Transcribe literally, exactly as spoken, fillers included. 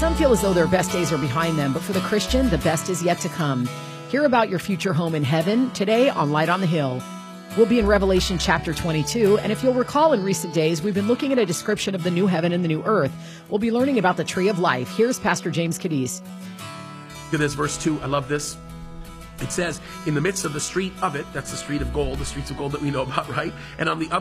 Some feel as though their best days are behind them, but for the Christian, the best is yet to come. Hear about your future home in heaven today on Light on the Hill. We'll be in Revelation chapter twenty-two, and if you'll recall, in recent days, we've been looking at a description of the new heaven and the new earth. We'll be learning about the tree of life. Here's Pastor James Cadiz. Look at this, verse two. I love this. It says, in the midst of the street of it, that's the street of gold, the streets of gold that we know about, right? And on the other